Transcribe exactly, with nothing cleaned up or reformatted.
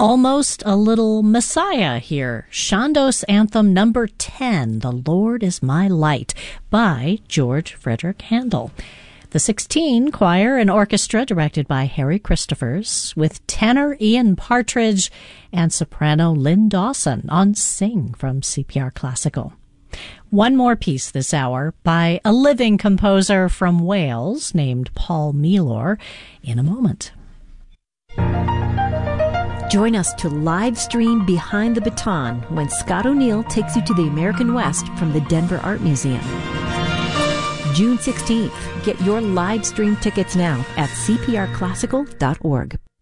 Almost a little Messiah here. Chandos Anthem number ten, The Lord is My Light, by George Frederick Handel. The sixteen choir and orchestra directed by Harry Christophers, with tenor Ian Partridge and soprano Lynn Dawson on Sing from C P R Classical. One more piece this hour by a living composer from Wales named Paul Mealor in a moment. Join us to live stream Behind the Baton when Scott O'Neill takes you to the American West from the Denver Art Museum. June sixteenth. Get your live stream tickets now at c p r classical dot org.